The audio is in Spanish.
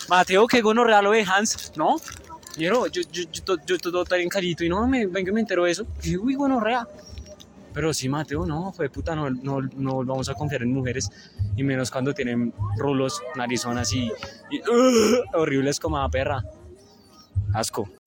Mateo, que gonorrea lo de Hans, ¿no? Yo todo tan callito y no, vengo y me entero de eso. Y digo, uy, gonorrea. Pero sí, Mateo, no, fue puta, no volvamos a confiar en mujeres. Y menos cuando tienen rulos, narizonas y horribles como la perra. Asco.